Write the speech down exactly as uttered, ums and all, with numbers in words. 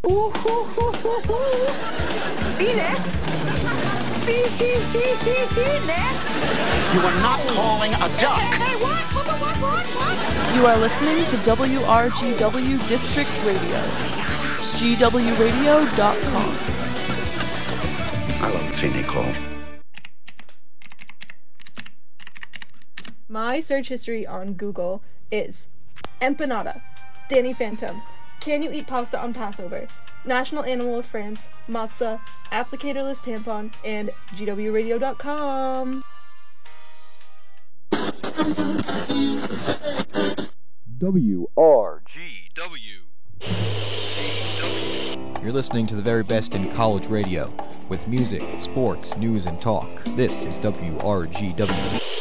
Fine. Fine. You are not calling a duck. Hey, hey, what? What, what, what, what, what? You are listening to W R G W District Radio. G W radio dot com. I love Finical. My search history on Google is empanada, Danny Phantom, can you eat pasta on Passover, national animal of France, matzah, applicatorless tampon, and G W radio dot com. W R G W. You're listening to the very best in college radio, with music, sports, news, and talk. This is W R G W.